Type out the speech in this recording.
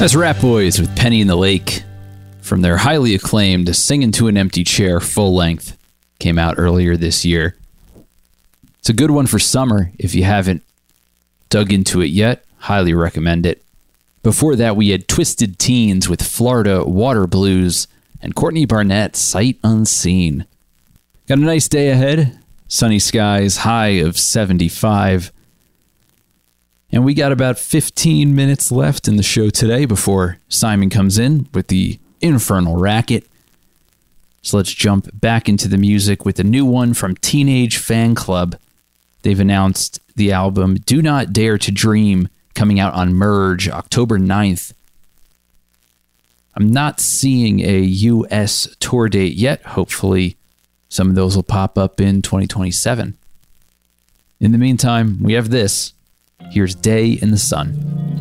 That's Rat Boys with Penny in the Lake from their highly acclaimed Singin' to an Empty Chair full length. Came out earlier this year. It's a good one for summer. If you haven't dug into it yet, highly recommend it. Before that, we had Twisted Teens with Florida Water Blues and Courtney Barnett, Sight Unseen. Got a nice day ahead. Sunny skies, high of 75. And we got about 15 minutes left in the show today before Simon comes in with the Infernal Racket. So let's jump back into the music with a new one from Teenage Fan Club. They've announced the album Do Not Dare to Dream coming out on Merge October 9th. I'm not seeing a US tour date yet. Hopefully some of those will pop up in 2027. In the meantime, we have this. Here's Day in the Sun.